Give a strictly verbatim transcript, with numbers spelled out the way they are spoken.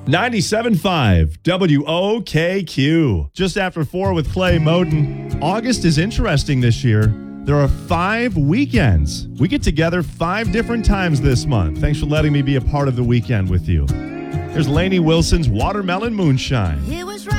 ninety-seven point five W O K Q. Just after four with Clay Moden. August is interesting this year. There are five weekends. We get together five different times this month. Thanks for letting me be a part of the weekend with you. Here's Lainey Wilson's Watermelon Moonshine.